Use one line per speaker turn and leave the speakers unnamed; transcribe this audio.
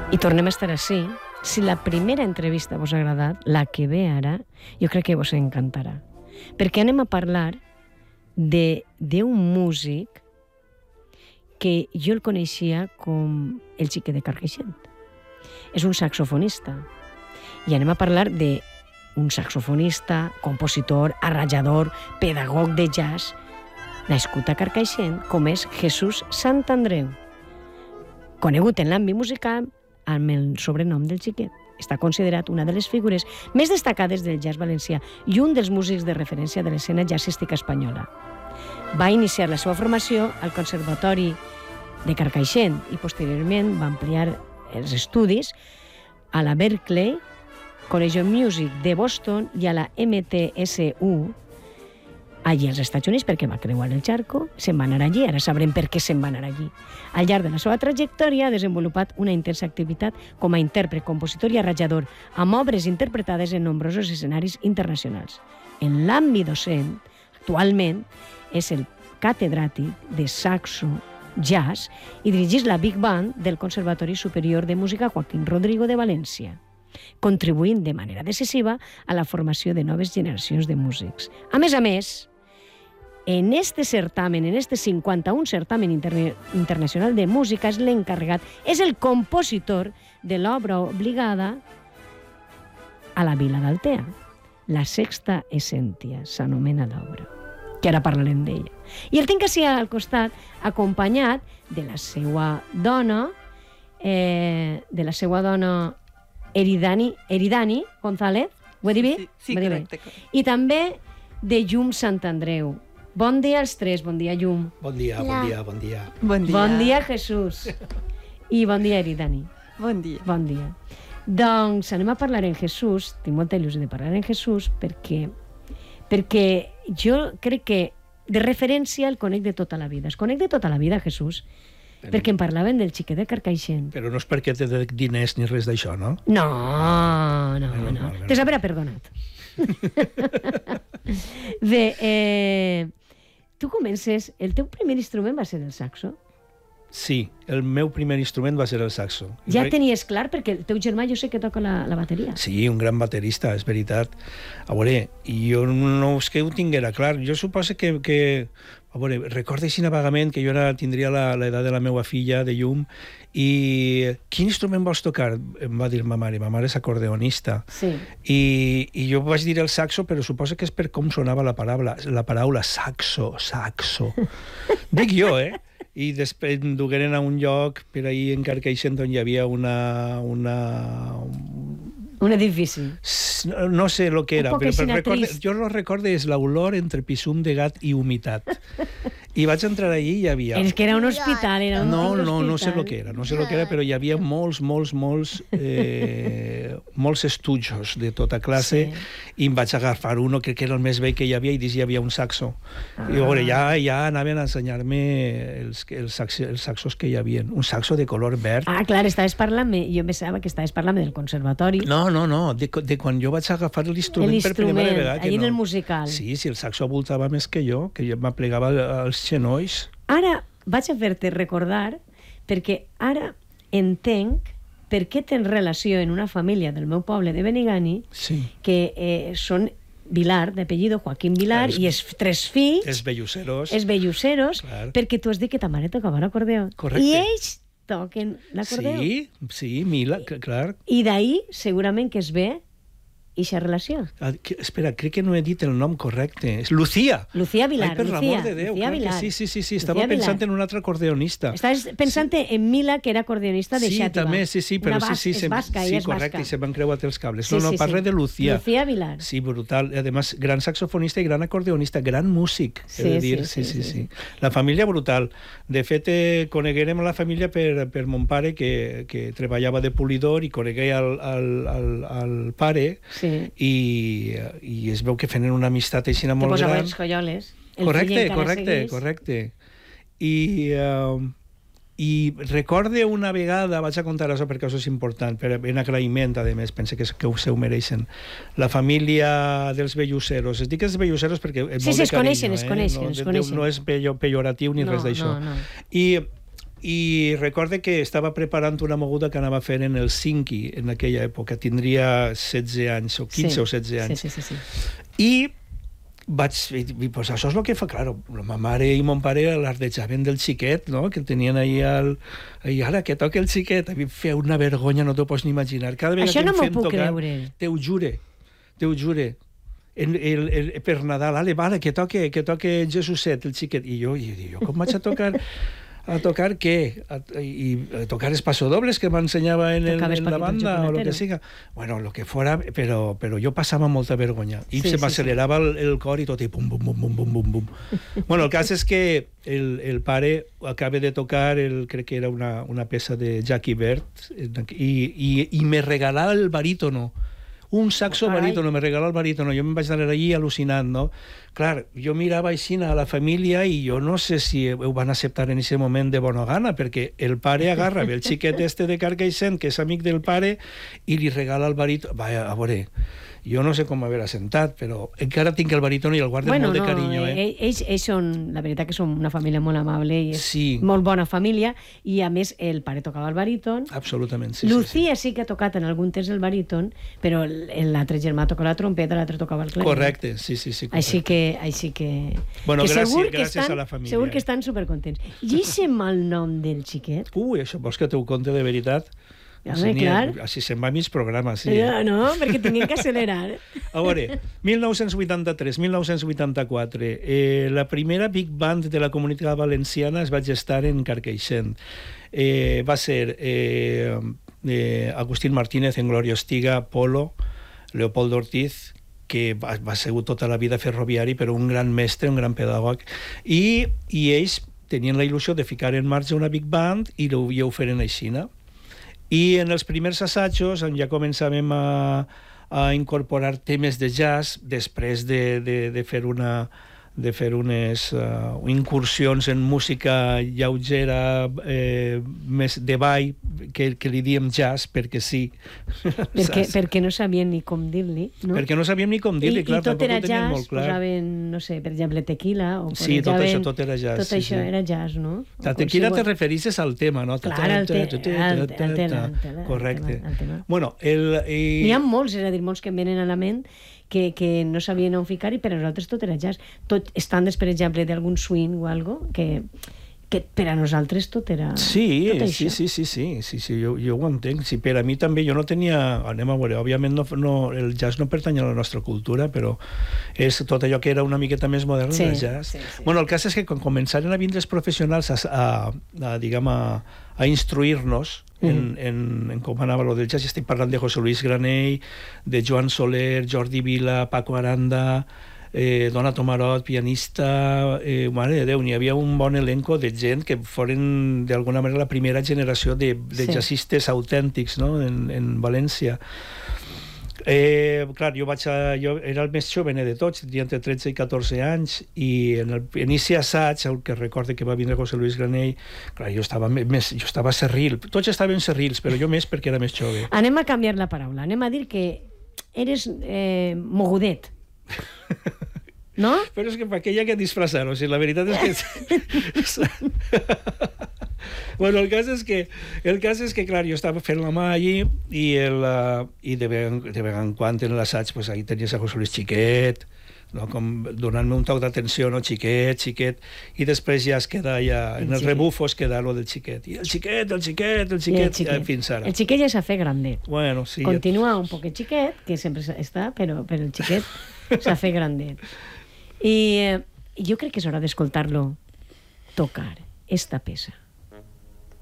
I tornem a estar així. Si la primera entrevista vos ha agradat, la que ve ara, jo crec que vos encantarà. Perquè anem a parlar d'un músic que jo el coneixia com el xiquet de Carcaixent. És un saxofonista. I anem a parlar d'un saxofonista, compositor, arranjador, pedagog de jazz, nascut a Carcaixent, com és Jesús Santandreu, conegut en l'àmbit musical amb el sobrenom del xiquet. Està considerat una de les figures més destacades del jazz valencià i un dels músics de referència de l'escena jazzística espanyola. Va iniciar la seva formació al Conservatori de Carcaixent i posteriorment va ampliar els estudis a la Berklee College of Music de Boston i a la MTSU allí als Estats Units, perquè va creuar el charco, se'n va anar allí, ara sabrem per què se'n va anar allí. Al llarg de la seva trajectòria ha desenvolupat una intensa activitat com a intèrpret, compositor i arranjador, amb obres interpretades en nombrosos escenaris internacionals. En l'àmbit docent, actualment, és el catedràtic de saxo jazz i dirigeix la Big Band del Conservatori Superior de Música Joaquín Rodrigo de València, contribuint de manera decisiva a la formació de noves generacions de músics. A més, en este certamen, en este 51 certamen internacional de música, és l'encarregat, és el compositor de l'obra obligada a la Vila d'Altea. La Sexta Essentia s'anomena l'obra, que ara parlarem d'ella. I el tinc així al costat, acompanyat de la seva dona, Eridani González, ho he dit bé?
Sí, correcte.
I també de Llum Santandreu. Bon dia als tres, bon dia Llum.
Bon dia.
Bon dia.
Bon dia Jesús. I bon dia Eridani.
Bon dia.
Bon dia. Doncs anem a parlar en Jesús, tinc molta il·lusió de parlar en Jesús perquè jo crec que de referència el conec de tota la vida. Es conec de tota la vida, Jesús, perquè em parlaven del xiquet de Carcaixent.
Però no és perquè te dec diners ni res d'això, no?
No. T'has haver perdonat. Bé, tu comences... El teu primer instrument va ser el saxo?
Sí, el meu primer instrument va ser el saxo.
Ja tenies clar, perquè el teu germà jo sé que toca la bateria.
Sí, un gran baterista, és veritat. A veure, jo no és que ho tinguera clar. Jo suposo que a veure, recordo així vagament que jo ara tindria l'edat de la meva filla, de Llum, i quin instrument vols tocar? Em va dir ma mare és acordeonista.
Sí.
I jo vaig dir el saxo, però suposo que és per com sonava la paraula saxo. Dic jo, I després em dugueren a un lloc per ahir en Carcaixent on hi havia un
edifici.
No sé el que era,
però
jo no recordo, és l'olor entre pissum de gat i humitat. I vaig entrar allí i hi havia...
És que era un hospital, era un hospital.
No sé el que era, però hi havia molts estudjos de tota classe, i em vaig agafar uno, crec que era el més vell que hi havia, i dins hi havia un saxo. I veure, ja anaven a ensenyar-me els saxos que hi havia. Un saxo de color verd.
Ah, clar, jo pensava que estaves parlant del conservatori.
No, de quan jo vaig agafar l'instrument per primera vegada.
Allí en el musical.
Sí, el saxo abultava més que jo m'aplegava els genolls.
Ara vaig a fer-te recordar, perquè ara entenc per què tens relació en una família del meu poble de Benigani, que són Vilar, d'apellido Joaquín Vilar, i els tres fills...
Els
velluceros, perquè tu has dit que ta mare tocava l'acordeó.
Correcte.
I ells toquen l'acordeó.
Sí, Mila, clar.
I d'ahir segurament que es ve eixa relació.
Espera, crec que no he dit el nom correcte. És Lucía.
Lucía Vilar.
Ai, per l'amor de Déu. Sí. Estava pensant en un altre acordeonista.
Estaves pensant en Mila, que era acordeonista de Xàtiva.
Sí, però sí.
És basca, ella és basca.
Correcte, i se m'han creuat els cables. No, parle de Lucía.
Lucía Vilar.
Sí, brutal. Además, gran saxofonista i gran acordeonista, gran músic, he de dir. Sí. La família brutal. De fet, coneguérem la família per mon pare, que treballava de polidor, i conegué al pare, i es veu que fenen una amistat així molt gran.
Que posava els colloles.
Correcte. I recorde una vegada, vaig a contar això perquè això és important, en agraïment, a més, pense que se ho mereixen, la família dels velluceros. Es dic els velluceros perquè...
Sí, es coneixen.
No és pejoratiu ni res d'això.
No.
I I recorde que estava preparant una moguda que anava a fer en el Cinqui, en aquella època. Tindria 16 anys, o 15 o 16 anys.
Sí.
I vaig dir, pues això és el que fa, claro, ma mare i mon pare l'ardejaven del xiquet, no?, que el tenien ahí i ara que toca el xiquet, a mi feia una vergonya, no t'ho pots ni imaginar. Cada vegada
això
que
no
em
m'ho
feien
puc
tocar,
creure.
Te ho jure. Per Nadal, vale, que toque Jesuset, el xiquet. I jo com vaig a tocar... A tocar què? A tocar els pasodobles que m'ensenyava en la banda o lo que siga. Bueno, lo que fuera, però jo passava molta vergonya. I se m'accelerava el cor i tot, i pum, bum, bum, bum, bum, bum, bum. Bueno, el cas és que el pare acaba de tocar, crec que era una peça de Jackie Bert, i me regalava el barítono. Un saxo barítono, me regaló el barítono. Jo me'n vaig anar allí al·lucinant, no? Clar, jo mirava així a la família i jo no sé si ho van acceptar en aquest moment de bona gana, perquè el pare agarra el xiquet este de Carcaixent, que és amic del pare, i li regala el barítono. Va, a veure, jo no sé com haver assentat, però encara tinc el barítono i el guardo molt de carinyo.
Ells són, la veritat que són una família molt amable i és molt bona família, i a més el pare tocava el baríton.
Absolutament, sí.
Lucía sí que ha tocat en algun temps el baríton, però l'altre germà tocava la trompeta, l'altre tocava el clarinet.
Correcte, sí.
Així que...
Bueno, gràcies a la família.
Segur que estan supercontents. I aquest mal nom del xiquet?
Això vols que t'ho conte de veritat?
Clar.
Així se'n va mig programa, sí.
No, perquè tinguem que accelerar.
A veure, 1983-1984, la primera big band de la Comunitat Valenciana es va gestar en Carcaixent. Va ser Agustín Martínez en Gloria Estiga, Polo, Leopoldo Ortiz, que va ser tota la vida ferroviari, però un gran mestre, un gran pedagog, i ells tenien la il·lusió de ficar en marxa una big band i ho feren així, no? I en els primers assajos ja començàvem a incorporar temes de jazz després de fer unes incursions en música lleugera, més de ball, que li diem jazz, perquè sí.
Perquè no sabien ni com dir-li, no?
Perquè no sabíem ni com dir-li, clar, tampoc ho tenien molt clar.
I tot era jazz, posaven, no sé, per exemple, tequila, o
sí, tot era jazz.
Tot això era jazz, no?
La tequila te referissis al tema, no?
Clar, al tema.
Correcte. Bueno, n'hi
ha molts, és a dir, molts que em venen a la ment que no sabien on ficar, i per a nosaltres tot era jazz. Tot estàndards, per exemple, d'algun swing o algo, que per a nosaltres tot era...
Sí, jo ho entenc. Sí, per a mi també, jo no tenia... Anem a veure, òbviament el jazz no pertany a la nostra cultura, però és tot allò que era una miqueta més modern del jazz. Bueno, el cas és que quan començaren a vindre els professionals a instruir-nos en com anava lo del jazz, estic parlant de José Luis Granell, de Joan Soler, Jordi Vila, Paco Aranda, Dona Tomarot, pianista, mare de Déu, n'hi havia un bon elenco de gent que foren d'alguna manera la primera generació de jazzistes autèntics, no?, en València. Clar, jo era el més jove de tots, tenia entre 13 i 14 anys, i en l'inici assaig, el que recorde que va vindre José Luis Granell, clar, jo estava serril, tots estaven serrils, però jo més perquè era més jove.
Anem a canviar la paraula, anem a dir que eres mogudet. No?
Però és que per què hi ha que disfressar-ho? O sigui, la veritat és que... Bueno, el cas és que, clar, jo estava fent la mà allí i de vegades en quan en l'assaig, pues, ahí tenies a José Luis Xiquet, no? Com donant-me un toc d'atenció, no? Xiquet, i després ja es queda en el rebufo es queda lo del xiquet. I el xiquet, fins ara.
El xiquet ja s'ha fet grandet.
Bueno, sí.
Continua un poquet xiquet, que sempre està, però el xiquet s'ha fet grandet. I jo crec que és hora d'escoltar-lo tocar esta peça.